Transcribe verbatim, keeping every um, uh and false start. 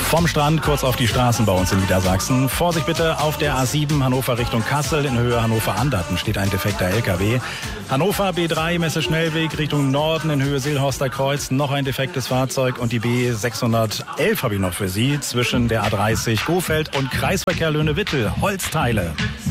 Vom Strand kurz auf die Straßen bei uns in Niedersachsen. Vorsicht bitte auf der A sieben Hannover Richtung Kassel. In Höhe Hannover-Anderten steht ein defekter L K W. Hannover B drei Messe-Schnellweg Richtung Norden in Höhe Seelhorster Kreuz. Noch ein defektes Fahrzeug. Und die B sechshundertelf habe ich noch für Sie zwischen der A dreißig Gofeld und Kreisverkehr Löhne-Wittel. Holzteile.